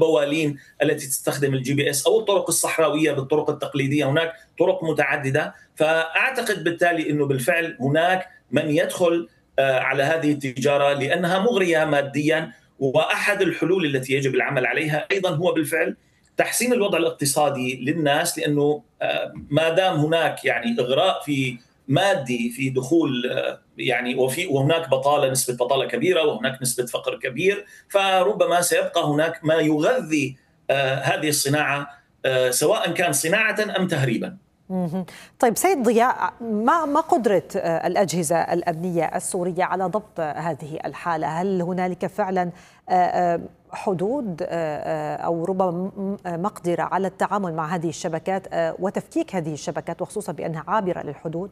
البوالين التي تستخدم الجي بي اس، او الطرق الصحراويه بالطرق التقليديه. هناك طرق متعدده، فاعتقد بالتالي انه بالفعل هناك من يدخل على هذه التجاره لانها مغريه ماديا. واحد الحلول التي يجب العمل عليها ايضا هو بالفعل تحسين الوضع الاقتصادي للناس، لانه ما دام هناك يعني اغراء في مادي في دخول يعني وهناك بطاله، نسبه بطاله كبيره، وهناك نسبه فقر كبير، فربما سيبقى هناك ما يغذي هذه الصناعه، سواء كان صناعه ام تهريبا. طيب سيد ضياء، ما قدرة الأجهزة الأمنية السورية على ضبط هذه الحالة؟ هل هنالك فعلا حدود أو ربما مقدرة على التعامل مع هذه الشبكات وتفكيك هذه الشبكات، وخصوصا بأنها عابرة للحدود؟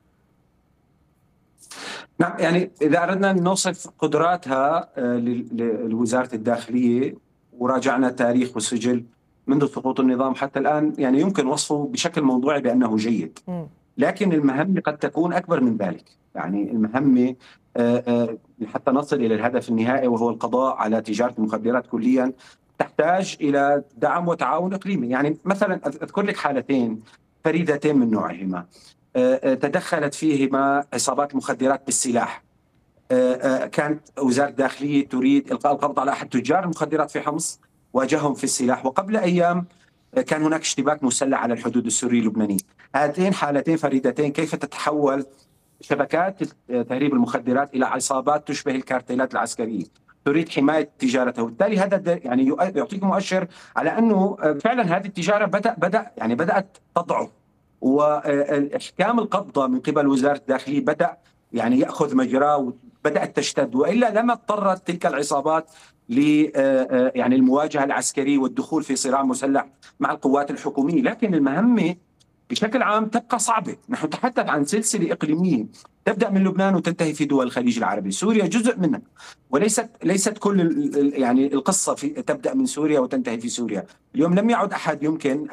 نعم، يعني إذا أردنا نوصف قدراتها لوزارة الداخلية وراجعنا تاريخ وسجل منذ سقوط النظام حتى الآن، يعني يمكن وصفه بشكل موضوعي بأنه جيد. لكن المهمة قد تكون أكبر من ذلك. يعني المهمة حتى نصل إلى الهدف النهائي وهو القضاء على تجارة المخدرات كليا تحتاج إلى دعم وتعاون إقليمي. يعني مثلا أذكر لك حالتين فريدتين من نوعهما تدخلت فيهما عصابات المخدرات بالسلاح. كانت وزارة الداخلية تريد إلقاء القبض على أحد تجار المخدرات في حمص، واجههم في السلاح، وقبل أيام كان هناك اشتباك مسلح على الحدود السوري اللبناني. هاتين حالتين فريدتين كيف تتحول شبكات تهريب المخدرات إلى عصابات تشبه الكارتيلات العسكرية تريد حماية تجارتها. وبالتالي هذا يعني يعطيك مؤشر على أنه فعلا هذه التجارة بدأت تضعف، وإحكام القبضة من قبل وزارة الداخلية بدأ يعني يأخذ مجراه، وبدأت تشتد، وإلا لما اضطرت تلك العصابات يعني المواجهة العسكرية والدخول في صراع مسلح مع القوات الحكومية. لكن المهمة بشكل عام تبقى صعبة. نحن نتحدث عن سلسلة إقليمية تبدأ من لبنان وتنتهي في دول الخليج العربي. سوريا جزء منها، وليست كل يعني القصة تبدأ من سوريا وتنتهي في سوريا. اليوم لم يعد أحد يمكن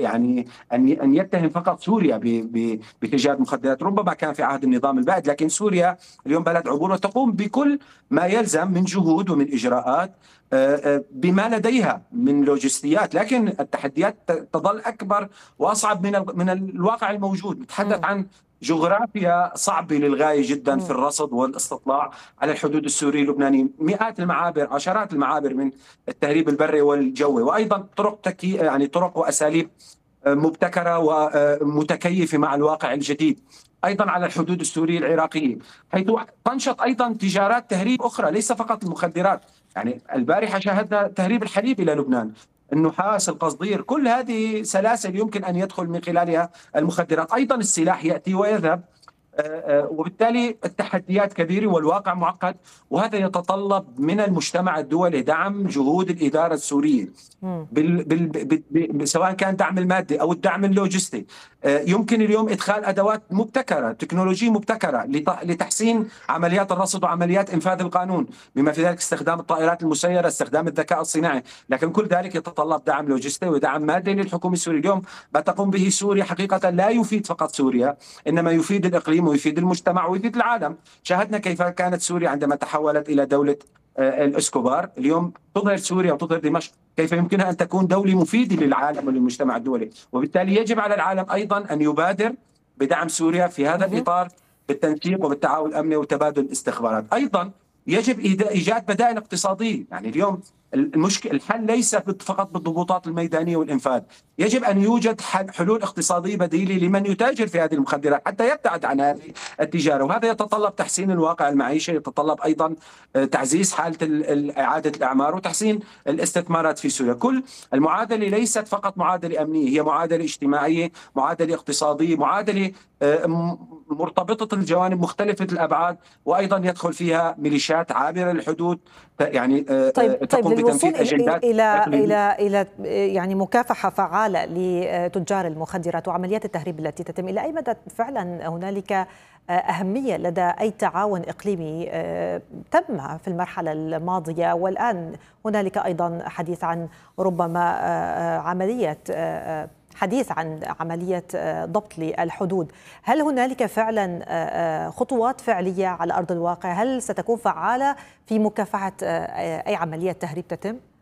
أن يتهم فقط سوريا بتجارة المخدرات. ربما كان في عهد النظام البائد، لكن سوريا اليوم بلد عبور وتقوم بكل ما يلزم من جهود ومن إجراءات بما لديها من لوجستيات. لكن التحديات تظل أكبر وأصعب من الواقع الموجود. نتحدث عن جغرافيا صعبة للغاية جدا في الرصد والاستطلاع على الحدود السورية اللبنانية. مئات المعابر، عشرات المعابر من التهريب البري والجوي، وأيضا طرق وأساليب مبتكرة ومتكيفة مع الواقع الجديد. أيضا على الحدود السورية العراقية، حيث تنشط أيضا تجارات تهريب أخرى ليس فقط المخدرات. يعني البارحة شاهدنا تهريب الحليب إلى لبنان، النحاس، القصدير، كل هذه سلاسل يمكن أن يدخل من خلالها المخدرات. أيضا السلاح يأتي ويذهب، وبالتالي التحديات كبيرة والواقع معقد، وهذا يتطلب من المجتمع الدولي دعم جهود الإدارة السورية سواء كان دعم المادي أو الدعم اللوجستي. يمكن اليوم إدخال أدوات مبتكرة، تكنولوجيا مبتكرة لتحسين عمليات الرصد وعمليات إنفاذ القانون، بما في ذلك استخدام الطائرات المسيرة، استخدام الذكاء الصناعي. لكن كل ذلك يتطلب دعم لوجستي ودعم مادي للحكومة السورية. اليوم ما تقوم به سوريا حقيقة لا يفيد فقط سوريا، إنما يفيد الإقليم ويفيد المجتمع ويفيد العالم. شاهدنا كيف كانت سوريا عندما تحولت إلى دولة الإسكوبار. اليوم تظهر سوريا وتظهر دمشق كيف يمكنها أن تكون دولة مفيدة للعالم وللمجتمع الدولي. وبالتالي يجب على العالم أيضا أن يبادر بدعم سوريا في هذا الإطار بالتنسيق وبالتعاون الأمني وتبادل الاستخبارات. أيضا يجب إيجاد بدائل اقتصادية. يعني اليوم الحل ليس فقط بالضغوطات الميدانية والإنفاذ، يجب أن يوجد حلول اقتصادية بديلة لمن يتاجر في هذه المخدرات حتى يبتعد عن هذه التجارة. وهذا يتطلب تحسين الواقع المعيشي، يتطلب أيضا تعزيز حالة إعادة الأعمار وتحسين الاستثمارات في سوريا. كل المعادلة ليست فقط معادلة أمنية، هي معادلة اجتماعية، معادلة اقتصادية، معادلة مرتبطة الجوانب مختلفة الأبعاد، وأيضا يدخل فيها ميليشيات عابرة للحدود يعني تقوم بتنفيذ أجندات إلى يعني مكافحة فعالة لتجار المخدرات وعمليات التهريب التي تتم. إلى أي مدى فعلا هنالك أهمية لدى أي تعاون إقليمي تم في المرحلة الماضية، والآن هنالك أيضا حديث عن ربما حديث عن عملية ضبط للحدود؟ هل هنالك فعلا خطوات فعلية على أرض الواقع؟ هل ستكون فعالة في مكافحة أي عملية تهريب تتم؟